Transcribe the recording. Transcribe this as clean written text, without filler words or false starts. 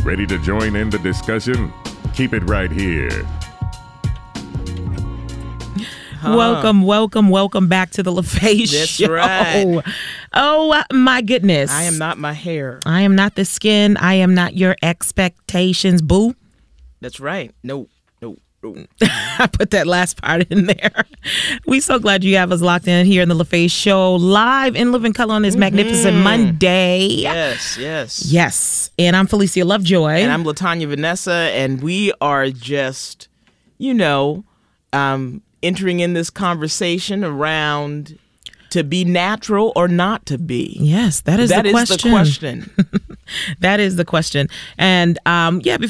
Ready to join in the discussion? Keep it right here. Welcome back to the LaFace Show. Right. Oh, my goodness. I am not my hair. I am not the skin. I am not your expectations, boo. That's right. No. I put that last part in there. We so glad you have us locked in here in the LaFace Show, live in living color on this magnificent Monday. Yes. And I'm Felicia Lovejoy. And I'm LaTanya Vanessa, and we are just, entering in this conversation around to be natural or not to be. Yes, that is the question. That is the question. That is the question. And before